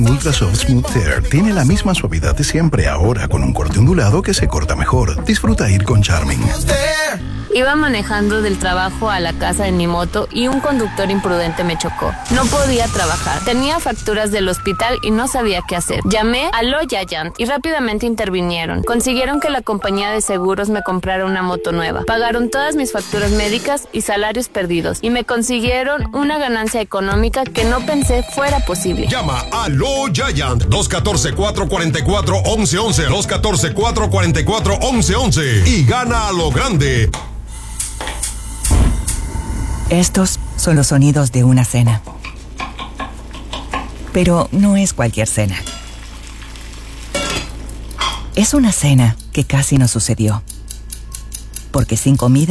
Ultra Soft Smooth Tear tiene la misma suavidad de siempre, ahora con un corte ondulado que se corta mejor. Disfruta ir con Charming. Iba manejando del trabajo a la casa en mi moto y un conductor imprudente me chocó. No podía trabajar. Tenía facturas del hospital y no sabía qué hacer. Llamé a Lo Giant y rápidamente intervinieron. Consiguieron que la compañía de seguros me comprara una moto nueva. Pagaron todas mis facturas médicas y salarios perdidos y me consiguieron una ganancia económica que no pensé fuera posible. Llama a Lo Giant 214-444-1111 214-444-1111 y gana a lo grande. Estos son los sonidos de una cena. Pero no es cualquier cena. Es una cena que casi no sucedió. Porque sin comida